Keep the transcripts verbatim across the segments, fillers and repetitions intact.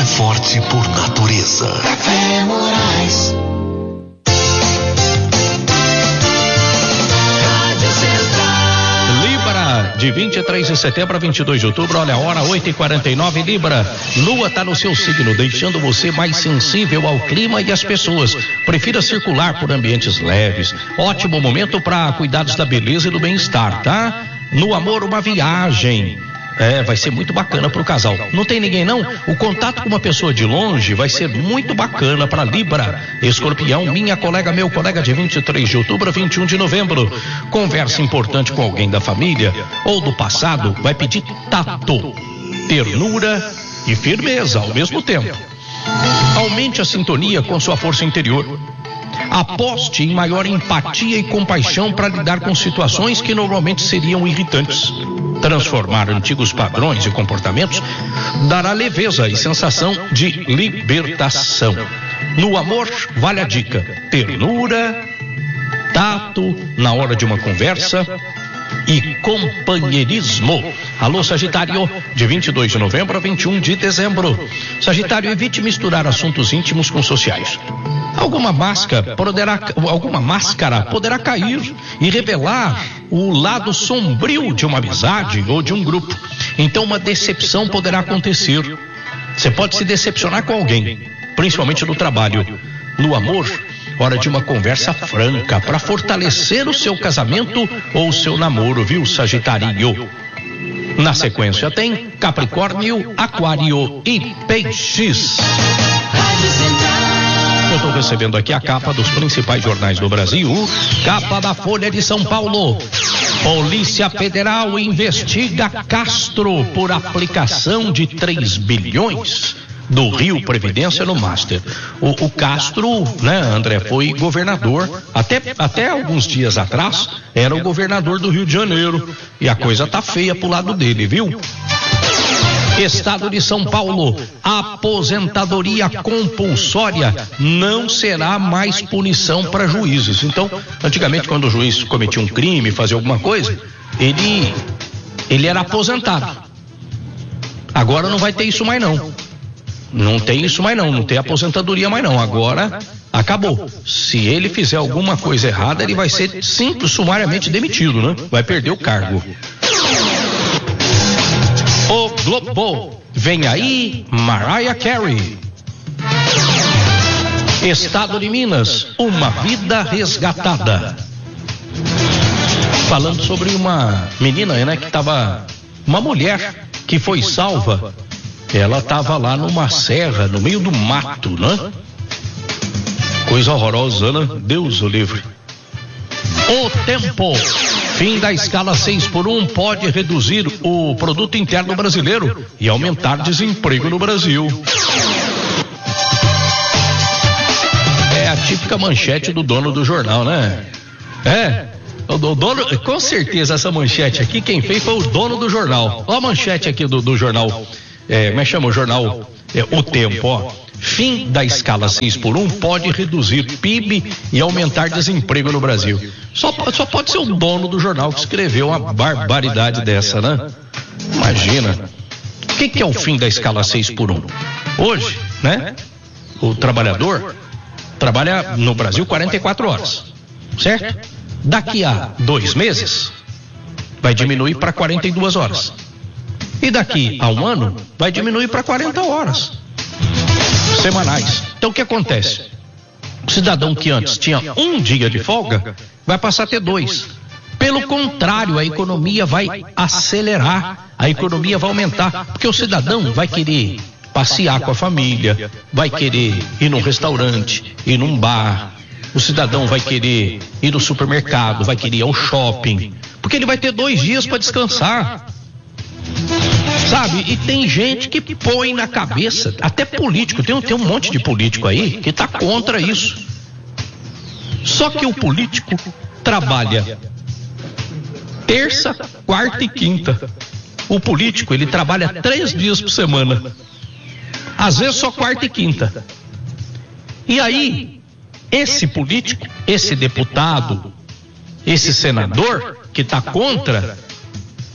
é forte por natureza. Café Moraes. De vinte e três de setembro a vinte e dois de outubro, olha a hora, oito e quarenta e nove, Libra. Lua está no seu signo, deixando você mais sensível ao clima e às pessoas. Prefira circular por ambientes leves. Ótimo momento para cuidados da beleza e do bem-estar, tá? No amor, uma viagem. É, vai ser muito bacana pro casal. Não tem ninguém não? O contato com uma pessoa de longe vai ser muito bacana para Libra. Escorpião, minha colega, meu colega, de vinte e três de outubro a vinte e um de novembro. Conversa importante com alguém da família ou do passado vai pedir tato, ternura e firmeza ao mesmo tempo. Aumente a sintonia com sua força interior. Aposte em maior empatia e compaixão para lidar com situações que normalmente seriam irritantes. Transformar antigos padrões e comportamentos dará leveza e sensação de libertação. No amor, vale a dica: ternura, tato na hora de uma conversa e companheirismo. Alô, Sagitário, de vinte e dois de novembro a vinte e um de dezembro. Sagitário, evite misturar assuntos íntimos com sociais. Alguma máscara poderá, alguma máscara poderá cair e revelar o lado sombrio de uma amizade ou de um grupo. Então uma decepção poderá acontecer. Você pode se decepcionar com alguém, principalmente no trabalho. No amor, hora de uma conversa franca para fortalecer o seu casamento ou o seu namoro, viu, Sagitário? Na sequência tem Capricórnio, Aquário e Peixes. Eu estou recebendo aqui a capa dos principais jornais do Brasil. Capa da Folha de São Paulo. Polícia Federal investiga Castro por aplicação de três bilhões do Rio Previdência no Master. O, o Castro, né, André, foi governador, até, até alguns dias atrás, era o governador do Rio de Janeiro. E a coisa tá feia pro lado dele, viu? Estado de São Paulo, aposentadoria compulsória não será mais punição para juízes. Então, antigamente, quando o juiz cometia um crime, fazia alguma coisa, ele, ele era aposentado. Agora não vai ter isso mais não. Não tem isso mais não, não tem aposentadoria mais não. Agora acabou. Se ele fizer alguma coisa errada, ele vai ser simples, sumariamente demitido, né? Vai perder o cargo. O Globo, vem aí Mariah Carey. Estado de Minas, uma vida resgatada. Falando sobre uma menina, né, que tava, uma mulher que foi salva. Ela estava lá numa serra, no meio do mato, né? Coisa horrorosa, né? Deus o livre. O tempo. Fim da escala seis por um pode reduzir o produto interno brasileiro e aumentar desemprego no Brasil. É a típica manchete do dono do jornal, né? É. O dono, com certeza essa manchete aqui, quem fez foi o dono do jornal. Olha a manchete aqui do, do jornal. É, como é que chama o jornal? É, o Tempo, ó. Fim da escala seis por um pode reduzir P I B e aumentar desemprego no Brasil. Só, só pode ser o dono do jornal que escreveu uma barbaridade dessa, né? Imagina. O que, que é o fim da escala seis por um? Hoje, né? O trabalhador trabalha no Brasil quarenta e quatro horas, certo? Daqui a dois meses, vai diminuir para quarenta e duas horas. E daqui a um ano, vai diminuir para quarenta horas semanais. Então o que acontece? O cidadão que antes tinha um dia de folga, vai passar a ter dois. Pelo contrário, a economia vai acelerar, a economia vai aumentar, porque o cidadão vai querer passear com a família, vai querer ir num restaurante, ir num bar, o cidadão vai querer ir no supermercado, vai querer ir ao shopping, porque ele vai ter dois dias para descansar. Sabe, e tem gente que põe na cabeça, até político, tem, tem um monte de político aí que tá contra isso. Só que o político trabalha terça, quarta e quinta. O político, ele trabalha três dias por semana. Às vezes só quarta e quinta. E aí, esse político, esse deputado, esse senador que tá contra,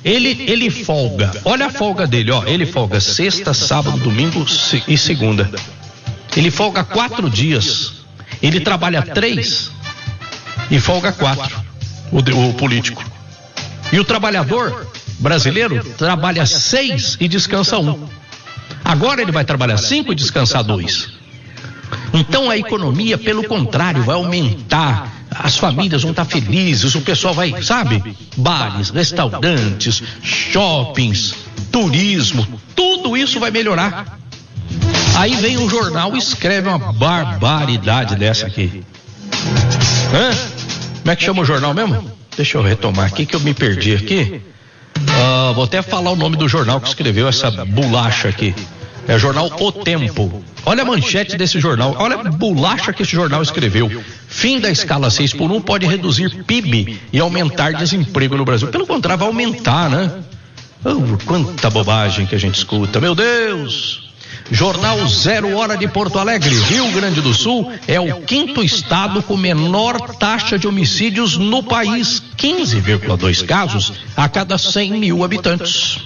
Ele, ele folga, olha a folga dele, ó, ele folga sexta, sábado, domingo e segunda. Ele folga quatro dias, ele trabalha três e folga quatro, o, o político. E o trabalhador brasileiro trabalha seis e descansa um. Agora ele vai trabalhar cinco e descansar dois. Então a economia, pelo contrário, vai aumentar. As famílias vão estar felizes, o pessoal vai, sabe? Bares, restaurantes, shoppings, turismo, tudo isso vai melhorar. Aí vem um jornal e escreve uma barbaridade dessa aqui. Hã? Como é que chama o jornal mesmo? Deixa eu retomar aqui que eu me perdi aqui. Ah, vou até falar o nome do jornal que escreveu essa bolacha aqui. É o jornal O Tempo. Olha a manchete desse jornal, olha a bolacha que esse jornal escreveu. Fim da escala seis por um pode reduzir P I B e aumentar desemprego no Brasil. Pelo contrário, vai aumentar, né? Oh, quanta bobagem que a gente escuta, meu Deus! Jornal Zero Hora de Porto Alegre, Rio Grande do Sul é o quinto estado com menor taxa de homicídios no país, quinze vírgula dois casos a cada cem mil habitantes.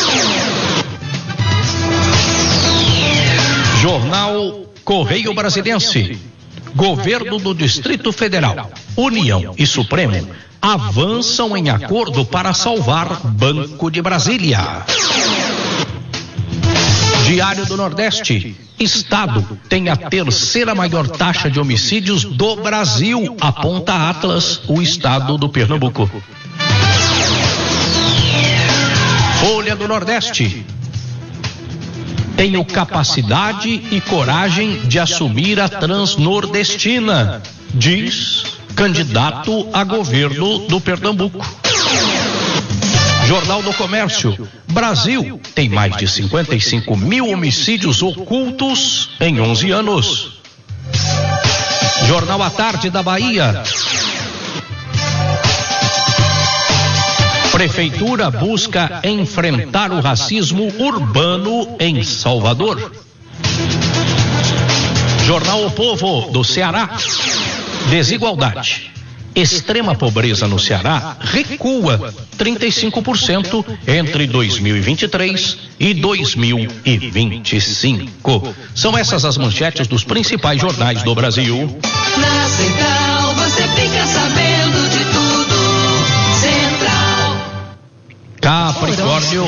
Jornal Correio Brasilense, Governo do Distrito Federal, União e Supremo avançam em acordo para salvar Banco de Brasília. Diário do Nordeste, Estado tem a terceira maior taxa de homicídios do Brasil, aponta Atlas, o estado do Pernambuco. Folha do Nordeste, tenho capacidade e coragem de assumir a Transnordestina, diz candidato a governo do Pernambuco. Jornal do Comércio, Brasil tem mais de cinquenta e cinco mil homicídios ocultos em onze anos. Jornal à Tarde da Bahia, Prefeitura busca enfrentar o racismo urbano em Salvador. Jornal O Povo do Ceará, desigualdade. Extrema pobreza no Ceará recua trinta e cinco por cento entre dois mil e vinte e três e dois mil e vinte e cinco. São essas as manchetes dos principais jornais do Brasil. Na Central você fica sabendo de tudo. Central. Capricórnio,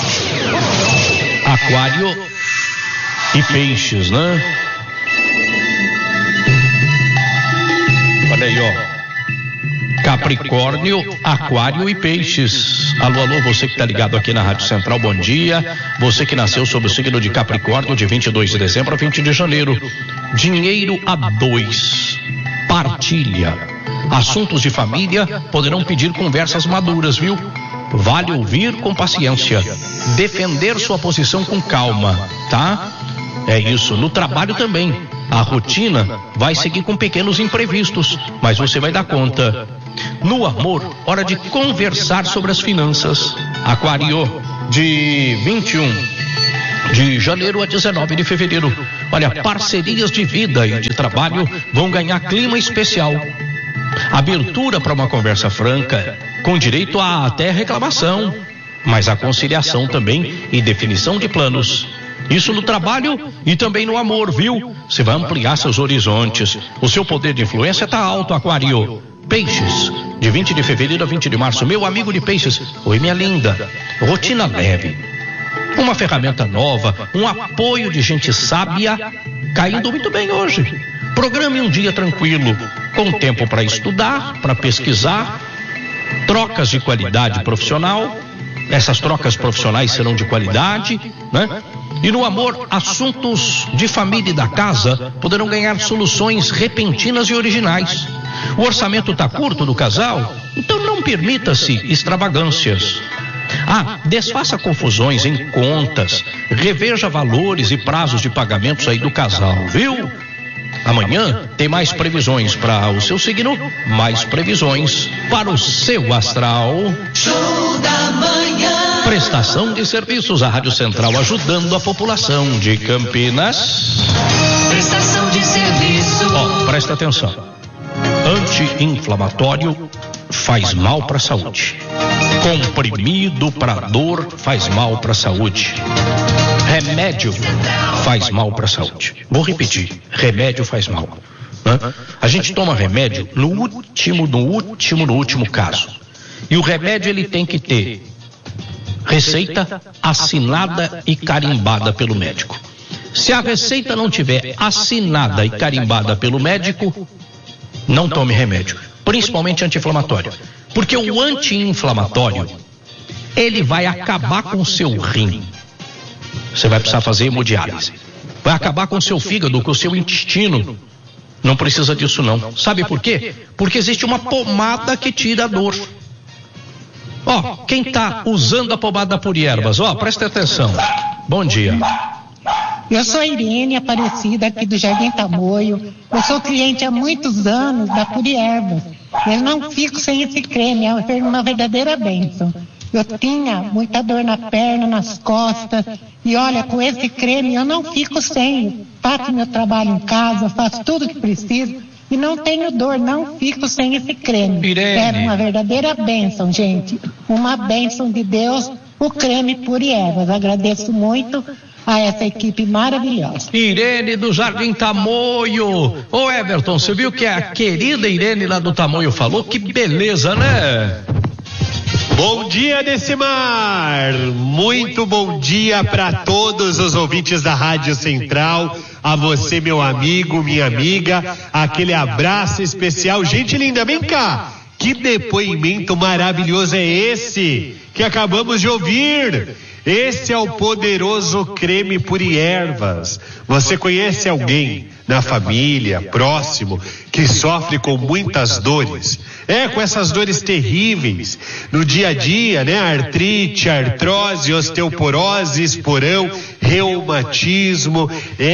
Aquário e Peixes, né? Olha aí, ó. Capricórnio, Aquário e Peixes. Alô, alô, você que está ligado aqui na Rádio Central, bom dia. Você que nasceu sob o signo de Capricórnio de vinte e dois de dezembro a vinte de janeiro. Dinheiro a dois. Partilha. Assuntos de família poderão pedir conversas maduras, viu? Vale ouvir com paciência. Defender sua posição com calma, tá? É isso. No trabalho também. A rotina vai seguir com pequenos imprevistos, mas você vai dar conta. No amor, hora de conversar sobre as finanças. Aquário, de vinte e um de janeiro a dezenove de fevereiro. Olha, parcerias de vida e de trabalho vão ganhar clima especial. Abertura para uma conversa franca, com direito a até reclamação, mas a conciliação também e definição de planos. Isso no trabalho e também no amor, viu? Você vai ampliar seus horizontes. O seu poder de influência está alto, Aquário. Peixes, de vinte de fevereiro a vinte de março. Meu amigo de Peixes, oi minha linda. Rotina leve. Uma ferramenta nova, um apoio de gente sábia, caindo muito bem hoje. Programe um dia tranquilo, com tempo para estudar, para pesquisar, trocas de qualidade profissional. Essas trocas profissionais serão de qualidade, né? E no amor, assuntos de família e da casa poderão ganhar soluções repentinas e originais. O orçamento está curto do casal, então não permita-se extravagâncias. Ah, desfaça confusões em contas, reveja valores e prazos de pagamentos aí do casal, viu? Amanhã tem mais previsões para o seu signo, mais previsões para o seu astral. Show da manhã. Prestação de serviços, a Rádio Central ajudando a população de Campinas. Prestação de serviço. Ó, presta atenção. Anti-inflamatório, faz mal para a saúde. Comprimido para dor faz mal para a saúde. Remédio faz mal para a saúde. Vou repetir, remédio faz mal. Né? A gente toma remédio no último, no último, no último caso. E o remédio ele tem que ter receita assinada e carimbada pelo médico. Se a receita não tiver assinada e carimbada pelo médico, não tome remédio, principalmente anti-inflamatório. Porque o anti-inflamatório, ele vai acabar com o seu rim. Você vai precisar fazer hemodiálise. Vai acabar com o seu fígado, com o seu intestino. Não precisa disso não. Sabe por quê? Porque existe uma pomada que tira a dor. Ó, quem está usando a pomada Puriervas, ó, presta atenção. Bom dia. Eu sou a Irene Aparecida, aqui do Jardim Tamoio. Eu sou cliente há muitos anos da Puriervas. Eu não fico sem esse creme, é uma verdadeira bênção. Eu tinha muita dor na perna, nas costas, e olha, com esse creme eu não fico sem. Faço meu trabalho em casa, faço tudo que preciso e não tenho dor, não fico sem esse creme. Irene. É uma verdadeira bênção, gente. Uma bênção de Deus, o creme Puriervas. Agradeço muito a essa equipe maravilhosa. Irene do Jardim Tamoio. Ô Everton, você viu que a querida Irene lá do Tamoio falou? Que beleza, né? Bom dia, Decimar! Muito bom dia para todos os ouvintes da Rádio Central, a você, meu amigo, minha amiga, aquele abraço especial. Gente linda, vem cá! Que depoimento maravilhoso é esse que acabamos de ouvir? Esse é o poderoso creme Puriervas. Você conhece alguém na família, próximo, que sofre com muitas dores? É, com essas dores terríveis no dia a dia, né? Artrite, artrose, osteoporose, esporão, reumatismo,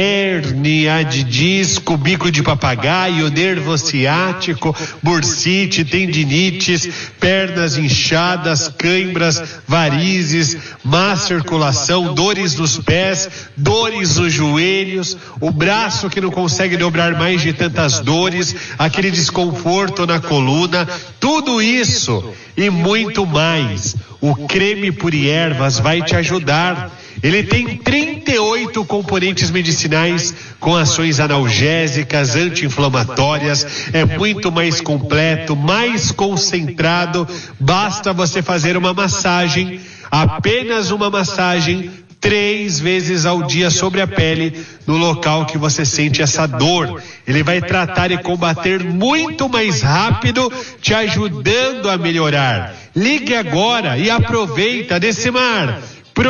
hérnia de disco, bico de papagaio, nervo ciático, bursite, tendinites, pernas inchadas, cãibras, varizes, má circulação, dores nos pés, dores nos joelhos, o braço que não consegue dobrar mais de tantas dores, aquele desconforto na coluna, tudo isso e muito mais. O creme Puriervas vai te ajudar. Ele tem trinta e oito componentes medicinais com ações analgésicas, anti-inflamatórias, é muito mais completo, mais concentrado. Basta você fazer uma massagem, apenas uma massagem, três vezes ao dia sobre a pele, no local que você sente essa dor. Ele vai tratar e combater muito mais rápido, te ajudando a melhorar. Ligue agora e aproveita, Decimar.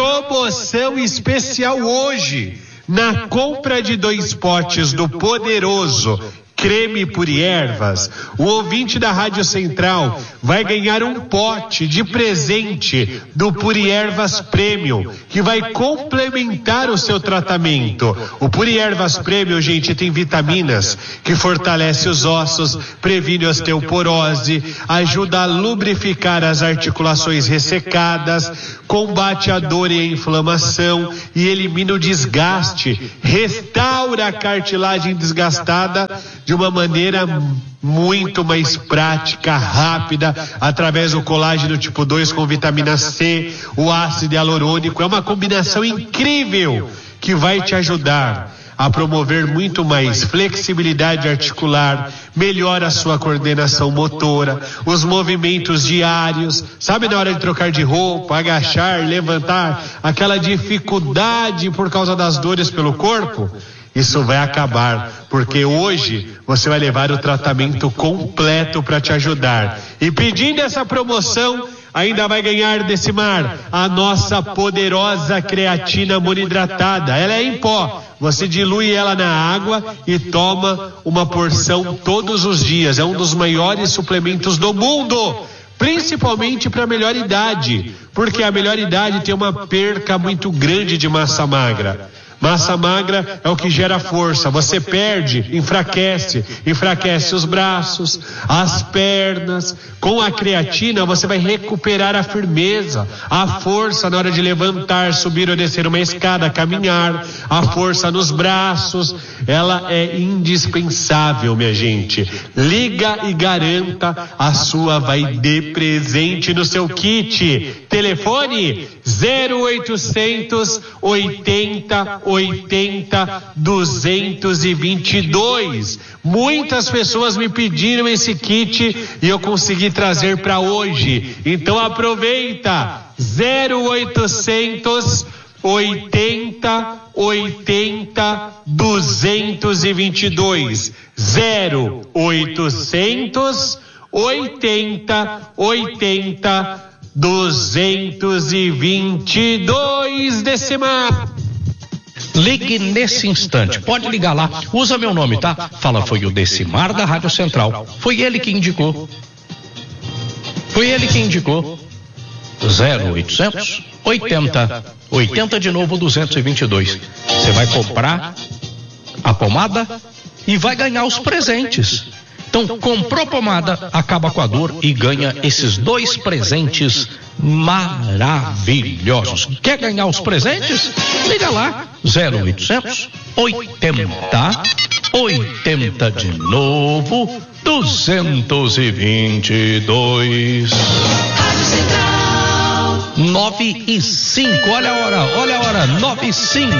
Promoção especial hoje. Na compra de dois potes do poderoso creme Puriervas, o ouvinte da Rádio Central vai ganhar um pote de presente do Puriervas Premium, que vai complementar o seu tratamento. O Puriervas Premium, gente, tem vitaminas que fortalece os ossos, previne osteoporose, ajuda a lubrificar as articulações ressecadas, combate a dor e a inflamação e elimina o desgaste, restaura a cartilagem desgastada de uma maneira muito mais prática, rápida, através do colágeno tipo dois com vitamina C, o ácido hialurônico. É uma combinação incrível que vai te ajudar a promover muito mais flexibilidade articular, melhora a sua coordenação motora, os movimentos diários, sabe, na hora de trocar de roupa, agachar, levantar, aquela dificuldade por causa das dores pelo corpo? Isso vai acabar, porque hoje você vai levar o tratamento completo para te ajudar. E pedindo essa promoção, ainda vai ganhar, Decimar, a nossa poderosa creatina monohidratada. Ela é em pó. Você dilui ela na água e toma uma porção todos os dias. É um dos maiores suplementos do mundo, principalmente para a melhor idade, porque a melhor idade tem uma perca muito grande de massa magra. Massa magra é o que gera força. Você perde, enfraquece, enfraquece os braços, as pernas. Com a creatina você vai recuperar a firmeza, a força na hora de levantar, subir ou descer uma escada, caminhar, a força nos braços. Ela é indispensável, minha gente. Liga e garanta a sua vai de presente no seu kit. Telefone zero oitocentos oitenta oitenta duzentos e vinte e dois. Muitas pessoas me pediram esse kit e eu consegui trazer para hoje. Então aproveita. zero oitocentos oitenta oitenta duzentos e vinte e dois. zero oitocentos oitenta oitenta duzentos e vinte e dois. Decimar. Ligue nesse instante, pode ligar lá, usa meu nome, tá? Fala, foi o Decimar da Rádio Central, foi ele que indicou, foi ele que indicou, zero oitocentos oitenta oitenta de novo duzentos e vinte e dois. Você vai comprar a pomada e vai ganhar os presentes. Então, comprou pomada, acaba com a dor e ganha esses dois presentes maravilhosos. Quer ganhar os presentes? Liga lá, zero oitocentos oitenta oitenta de novo, duzentos e vinte e dois. Nove e cinco, olha a hora, olha a hora, nove e cinco.